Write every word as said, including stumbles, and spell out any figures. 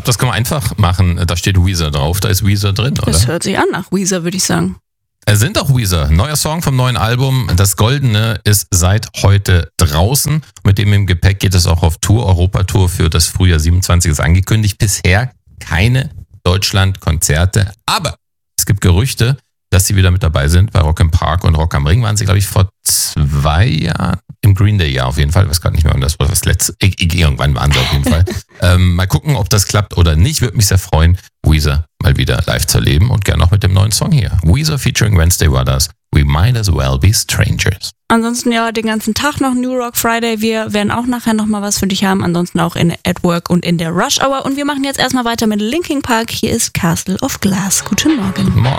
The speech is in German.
glaube, das kann man einfach machen. Da steht Weezer drauf, da ist Weezer drin, oder? Das hört sich an nach Weezer, würde ich sagen. Es sind auch Weezer. Neuer Song vom neuen Album. Das Goldene ist seit heute draußen. Mit dem im Gepäck geht es auch auf Tour. Europatour für das Frühjahr siebenundzwanzig ist angekündigt. Bisher keine Deutschland-Konzerte. Aber es gibt Gerüchte, dass sie wieder mit dabei sind. Bei Rock im Park und Rock am Ring waren sie, glaube ich, vor zwei Jahren. Im Green Day Jahr auf jeden Fall. Ich weiß gar nicht mehr, wann das war. Das letzte. Irgendwann waren sie auf jeden Fall. ähm, mal gucken, ob das klappt oder nicht. Würde mich sehr freuen, Weezer mal wieder live zu erleben und gerne auch mit dem neuen Song hier. Weezer featuring Wednesday Brothers. We might as well be strangers. Ansonsten ja den ganzen Tag noch New Rock Friday. Wir werden auch nachher nochmal was für dich haben. Ansonsten auch in At Work und in der Rush Hour. Und wir machen jetzt erstmal weiter mit Linkin Park. Hier ist Castle of Glass. Guten Morgen. Guten Morgen.